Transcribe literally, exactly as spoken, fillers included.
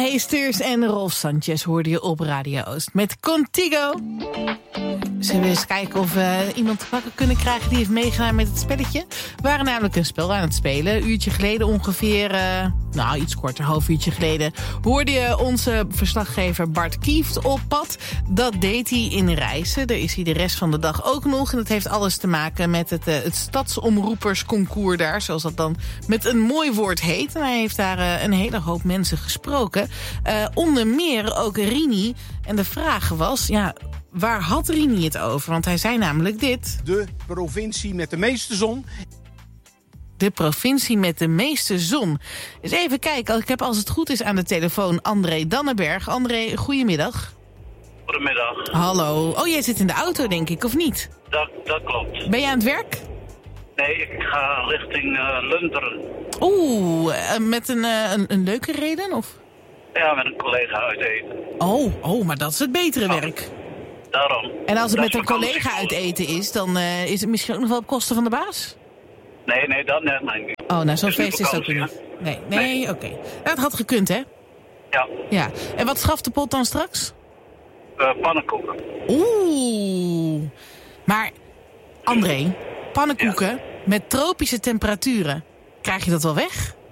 Heesters en Rolf Sanchez hoorde je op Radio Oost met Contigo. Zullen we eens kijken of we iemand te pakken kunnen krijgen die heeft meegedaan met het spelletje? We waren namelijk een spel aan het spelen. Een uurtje geleden ongeveer, uh, nou iets korter, een half uurtje geleden, hoorde je onze verslaggever Bart Kieft op pad. Dat deed hij in Rijssen. Daar is hij de rest van de dag ook nog. En dat heeft alles te maken met het, uh, het stadsomroepersconcours daar, zoals dat dan met een mooi woord heet. En hij heeft daar uh, een hele hoop mensen gesproken. Uh, onder meer ook Rini. En de vraag was, ja, waar had Rini het over? Want hij zei namelijk dit. De provincie met de meeste zon. De provincie met de meeste zon. Dus even kijken, ik heb als het goed is aan de telefoon André Dannenberg. André, goedemiddag. Goedemiddag. Hallo. Oh, jij zit in de auto, denk ik, of niet? Dat, dat klopt. Ben je aan het werk? Nee, ik ga richting uh, Lunteren. Oeh, uh, met een, uh, een, een leuke reden, of? Ja, met een collega uit eten. Oh, oh, maar dat is het betere oh. werk. Daarom. En als het dat met een collega uit eten is, dan uh, is het misschien ook nog wel op kosten van de baas? Nee, nee, dat net niet. Oh, nou, zo'n feest is het ook weer niet. Nee, nee, nee. oké. Okay. Dat had gekund, hè? Ja. Ja. En wat schaft de pot dan straks? Uh, pannenkoeken. Oeh. Maar, André, pannenkoeken ja. met tropische temperaturen, krijg je dat wel weg?